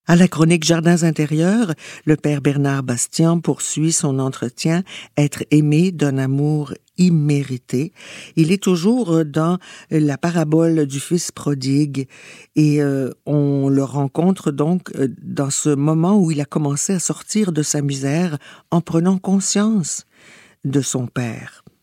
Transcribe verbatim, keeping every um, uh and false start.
À la chronique Jardins intérieurs, le père Bernard Bastian poursuit son entretien « Être aimé d'un amour immérité ». Il est toujours dans la parabole du fils prodigue et euh, on le rencontre donc dans ce moment où il a commencé à sortir de sa misère en prenant conscience de son père.